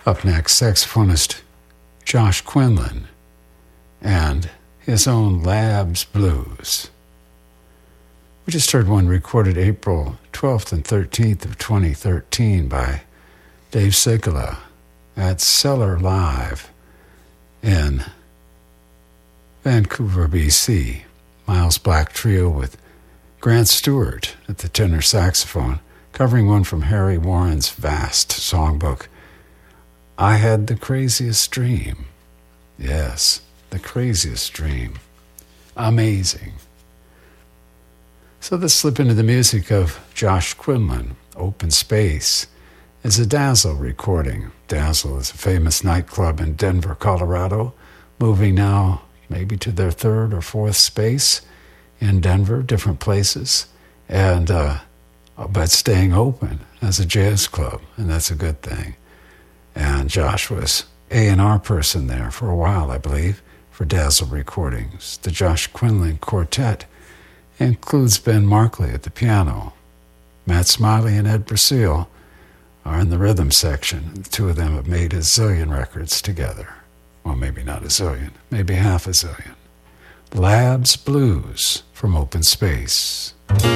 Up next, saxophonist Josh Quinlan and his own Labs Blues. We just heard one recorded April 12th and 13th of 2013 by Dave Sigala at Cellar Live in Vancouver, BC. Miles Black Trio with Grant Stewart at the tenor saxophone, covering one from Harry Warren's vast songbook, I Had the Craziest Dream. Yes, the craziest dream. Amazing. So let's slip into the music of Josh Quinlan. Open Space is a Dazzle recording. Dazzle is a famous nightclub in Denver, Colorado, moving now maybe to their third or fourth space in Denver, different places, and but staying open as a jazz club, and that's a good thing. And Josh was A&R person there for a while, I believe, for Dazzle Recordings. The Josh Quinlan Quartet includes Ben Markley at the piano. Matt Smiley and Ed Brasil are in the rhythm section. The two of them have made a zillion records together. Well, maybe not a zillion, maybe half a zillion. Labs Blues from Open Space.